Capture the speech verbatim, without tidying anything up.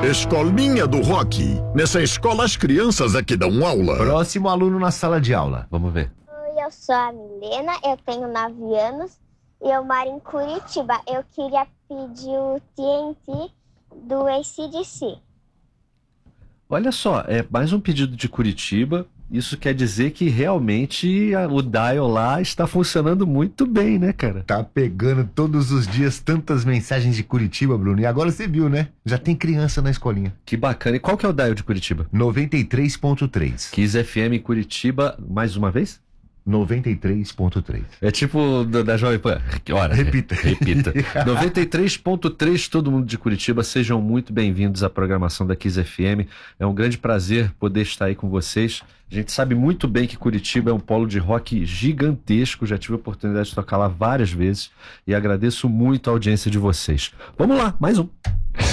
Escolinha do Rock. Nessa escola as crianças aqui dão aula. Próximo aluno na sala de aula. Vamos ver. Oi, eu sou a Milena, eu tenho nove anos e eu moro em Curitiba. Eu queria pedir o T N T do A C D C. Olha só, é mais um pedido de Curitiba. Isso quer dizer que realmente a, o dial lá está funcionando muito bem, né, cara? Tá pegando todos os dias tantas mensagens de Curitiba, Bruno. E agora você viu, né? Já tem criança na escolinha. Que bacana. E qual que é o dial de Curitiba? noventa e três ponto três. Kiss F M Curitiba, mais uma vez? noventa e três ponto três. É tipo da, da Jovem Pan. Ora, repita. Repita. noventa e três ponto três, todo mundo de Curitiba, sejam muito bem-vindos à programação da Kiss F M. É um grande prazer poder estar aí com vocês. A gente sabe muito bem que Curitiba é um polo de rock gigantesco. Já tive a oportunidade de tocar lá várias vezes e agradeço muito a audiência de vocês. Vamos lá, mais um.